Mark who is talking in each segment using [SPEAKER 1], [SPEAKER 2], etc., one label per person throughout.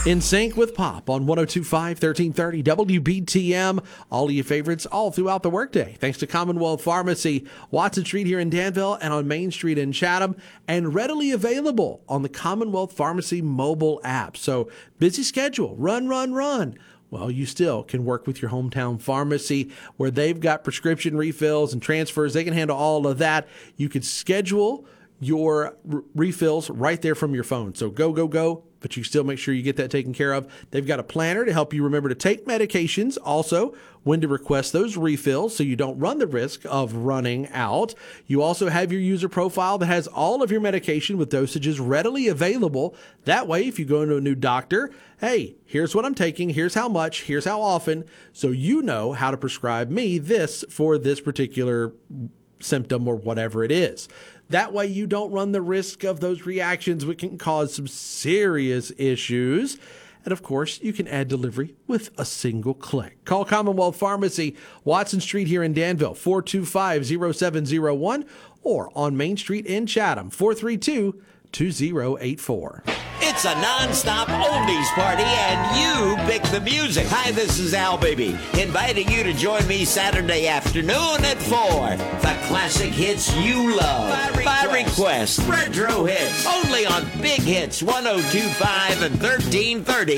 [SPEAKER 1] In sync with Pop on 102.5, 1330 WBTM. All of your favorites all throughout the workday. Thanks to Commonwealth Pharmacy, Watson Street here in Danville and on Main Street in Chatham, and readily available on the Commonwealth Pharmacy mobile app. So busy schedule, run. Well, you still can work with your hometown pharmacy where they've got prescription refills and transfers. They can handle all of that. You could schedule your refills right there from your phone. So go, but you still make sure you get that taken care of. They've got a planner to help you remember to take medications, also when to request those refills so you don't run the risk of running out. You also have your user profile that has all of your medication with dosages readily available. That way, if you go into a new doctor, hey, here's what I'm taking, here's how much, here's how often, so you know how to prescribe me this for this particular symptom or whatever it is. That way you don't run the risk of those reactions, which can cause some serious issues. And of course, you can add delivery with a single click. Call Commonwealth Pharmacy, Watson Street here in Danville, 425-0701, or on Main Street in Chatham, 432-2084.
[SPEAKER 2] It's a non-stop oldies party, and you pick the music. Hi, this is Al Baby, inviting you to join me Saturday afternoon at 4. The classic hits you love. By request. Retro hits. Only on Big Hits 102.5 and 1330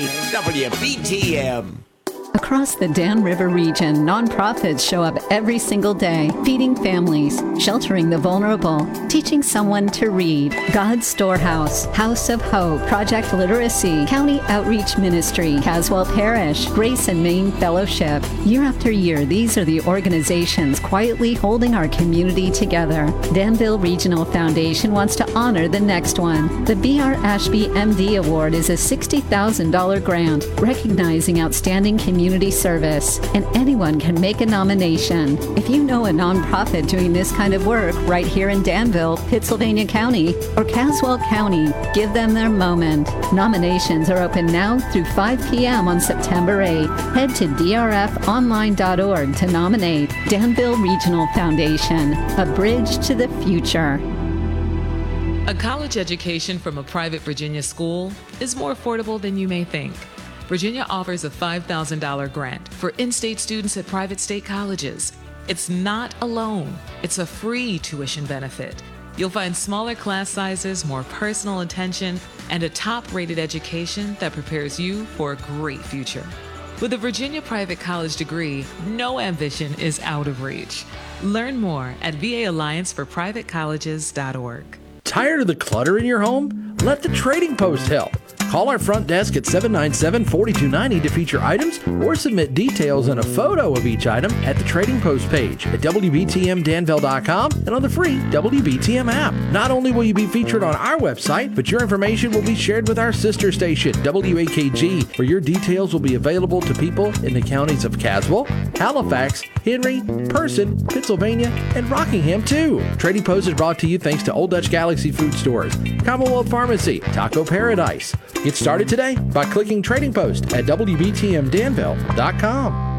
[SPEAKER 2] WBTM.
[SPEAKER 3] Across the Dan River region, nonprofits show up every single day, feeding families, sheltering the vulnerable, teaching someone to read. God's Storehouse, House of Hope, Project Literacy, County Outreach Ministry, Caswell Parish, Grace and Maine Fellowship. Year after year, these are the organizations quietly holding our community together. Danville Regional Foundation wants to honor the next one. The B.R. Ashby MD Award is a $60,000 grant recognizing outstanding community service, and anyone can make a nomination. If you know a nonprofit doing this kind of work right here in Danville, Pittsylvania County, or Caswell County, give them their moment. Nominations are open now through 5 p.m. on September 8. Head to drfonline.org to nominate. Danville Regional Foundation, a bridge to the future.
[SPEAKER 4] A college education from a private Virginia school is more affordable than you may think. Virginia offers a $5,000 grant for in-state students at private state colleges. It's not a loan. It's a free tuition benefit. You'll find smaller class sizes, more personal attention, and a top-rated education that prepares you for a great future. With a Virginia private college degree, no ambition is out of reach. Learn more at VAAllianceforprivatecolleges.org.
[SPEAKER 1] Tired of the clutter in your home? Let the Trading Post help. Call our front desk at 797-4290 to feature items or submit details and a photo of each item at the Trading Post page at WBTMDanville.com and on the free WBTM app. Not only will you be featured on our website, but your information will be shared with our sister station, WAKG, where your details will be available to people in the counties of Caswell, Halifax, Henry, Person, Pennsylvania, and Rockingham, too. Trading Post is brought to you thanks to Old Dutch Galaxy Food Stores, Commonwealth Pharmacy, Taco Paradise. Get started today by clicking Trading Post at WBTMDanville.com.